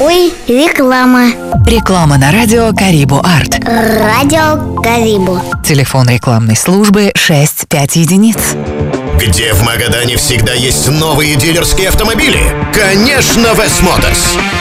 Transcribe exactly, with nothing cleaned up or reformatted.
Ой, реклама. Реклама на радио Карибу Арт. Радио Карибу. Телефон рекламной службы шесть пять единиц. Где в Магадане всегда есть новые дилерские автомобили? Конечно, Вес Моторс.